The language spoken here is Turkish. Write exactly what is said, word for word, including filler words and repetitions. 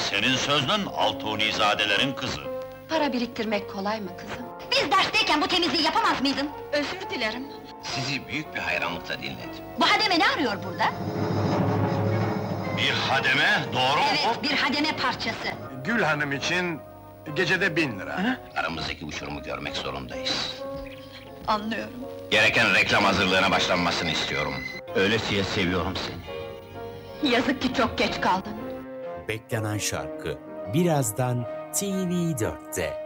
Senin sözlün Altunizadelerin kızı. Para biriktirmek kolay mı kızım? Biz dersteyken bu temizliği yapamaz mıydın? Özür dilerim. Sizi büyük bir hayranlıkla dinledim. Bu hademe ne arıyor burada? Bir hademe, doğru mu Evet, bu? bir hademe parçası. Gül Hanım için gecede bin lira. Aramızdaki uçurumu görmek zorundayız. Anlıyorum. Gereken reklam hazırlığına başlanmasını istiyorum. Öylesiye seviyorum seni. Yazık ki çok geç kaldın. Beklenen şarkı birazdan T V dörtte.